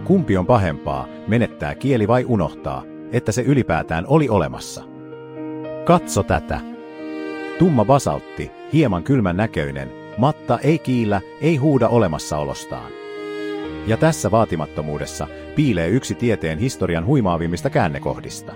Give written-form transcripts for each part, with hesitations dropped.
Kumpi on pahempaa, menettää kieli vai unohtaa, että se ylipäätään oli olemassa? Katso tätä. Tumma basaltti, hieman kylmän näköinen, matta ei kiillä, ei huuda olemassaolostaan. Ja tässä vaatimattomuudessa piilee yksi tieteen historian huimaavimmista käännekohdista.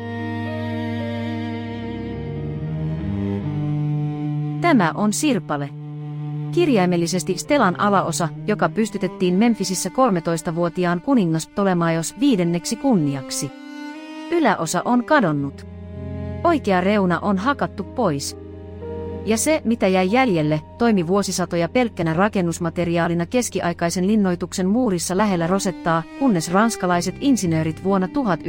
Tämä on sirpale. Kirjaimellisesti Stelan alaosa, joka pystytettiin Memphisissä 13-vuotiaan kuningas Ptolemaios 5. kunniaksi. Yläosa on kadonnut. Oikea reuna on hakattu pois. Ja se, mitä jäi jäljelle, toimi vuosisatoja pelkkänä rakennusmateriaalina keskiaikaisen linnoituksen muurissa lähellä Rosettaa, kunnes ranskalaiset insinöörit vuonna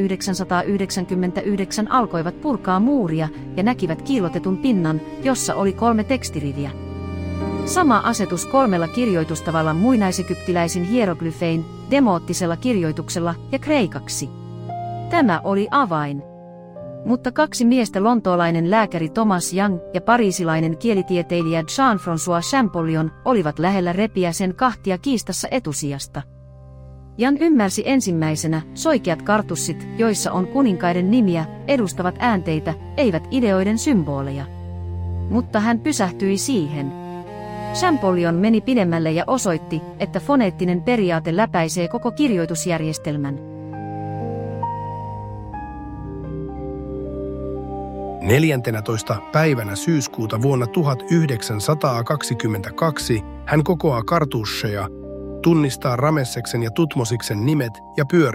1999 alkoivat purkaa muuria ja näkivät kiillotetun pinnan, jossa oli 3 tekstiriviä. Sama asetus 3 kirjoitustavalla muinaisekyptiläisin hieroglyfein, demoottisella kirjoituksella ja kreikaksi. Tämä oli avain. Mutta 2 miestä, lontoolainen lääkäri Thomas Young ja pariisilainen kielitieteilijä Jean-François Champollion, olivat lähellä repiä sen kahtia kiistassa etusijasta. Young ymmärsi ensimmäisenä, soikeat kartussit, joissa on kuninkaiden nimiä, edustavat äänteitä, eivät ideoiden symboleja. Mutta hän pysähtyi siihen. Champollion meni pidemmälle ja osoitti, että foneettinen periaate läpäisee koko kirjoitusjärjestelmän. 14. päivänä syyskuuta vuonna 1922 hän kokoaa kartusseja, tunnistaa Ramesseksen ja Tutmosiksen nimet ja pyörii